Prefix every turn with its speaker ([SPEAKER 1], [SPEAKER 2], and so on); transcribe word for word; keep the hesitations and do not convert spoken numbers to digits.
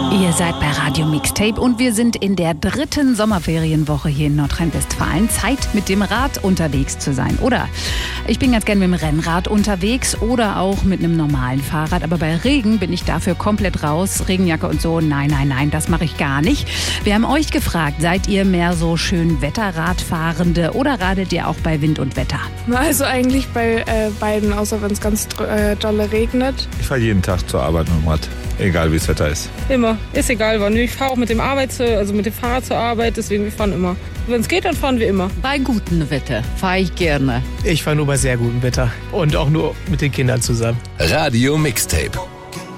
[SPEAKER 1] Ihr seid bei Radio Mixtape und wir sind in der dritten Sommerferienwoche hier in Nordrhein-Westfalen. Zeit, mit dem Rad unterwegs zu sein. Oder ich bin ganz gerne mit dem Rennrad unterwegs oder auch mit einem normalen Fahrrad. Aber bei Regen bin ich dafür komplett raus. Regenjacke und so, nein, nein, nein, das mache ich gar nicht. Wir haben euch gefragt, seid ihr mehr so schön Wetterradfahrende oder radelt ihr auch bei Wind und Wetter?
[SPEAKER 2] Also eigentlich bei äh, beiden, außer wenn es ganz äh, dolle regnet.
[SPEAKER 3] Ich fahre jeden Tag zur Arbeit mit dem Rad, egal wie das Wetter ist.
[SPEAKER 4] Immer, ist egal wann. Ich fahre auch mit dem Arbeit, also mit dem Fahrrad zur Arbeit, deswegen wir fahren immer. Wenn es geht, dann fahren wir immer.
[SPEAKER 5] Bei gutem Wetter fahre ich gerne.
[SPEAKER 6] Ich fahre nur bei sehr gutem Wetter und auch nur mit den Kindern zusammen.
[SPEAKER 7] Radio Mixtape.